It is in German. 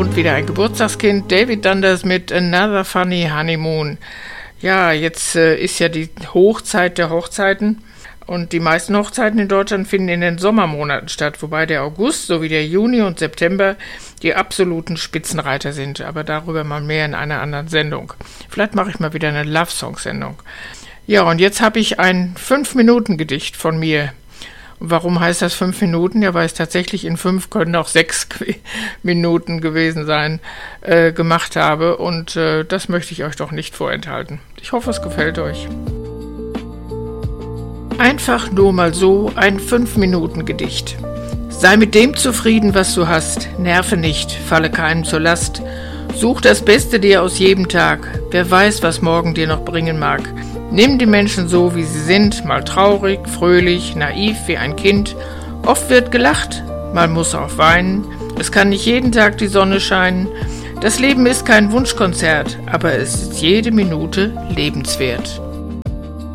Und wieder ein Geburtstagskind, David Dundas mit Another Funny Honeymoon. Ja, jetzt ist ja die Hochzeit der Hochzeiten und die meisten Hochzeiten in Deutschland finden in den Sommermonaten statt, wobei der August sowie der Juni und September die absoluten Spitzenreiter sind, aber darüber mal mehr in einer anderen Sendung. Vielleicht mache ich mal wieder eine Love-Song-Sendung. Ja, und jetzt habe ich ein 5-Minuten-Gedicht von mir. Warum heißt das 5 Minuten? Ja, weil es tatsächlich in 5 können auch 6 Minuten gewesen sein, gemacht habe. Und das möchte ich euch doch nicht vorenthalten. Ich hoffe, es gefällt euch. Einfach nur mal so ein 5-Minuten-Gedicht. Sei mit dem zufrieden, was du hast. Nerve nicht, falle keinem zur Last. Such das Beste dir aus jedem Tag. Wer weiß, was morgen dir noch bringen mag. Nimm die Menschen so, wie sie sind, mal traurig, fröhlich, naiv wie ein Kind. Oft wird gelacht, man muss auch weinen. Es kann nicht jeden Tag die Sonne scheinen. Das Leben ist kein Wunschkonzert, aber es ist jede Minute lebenswert.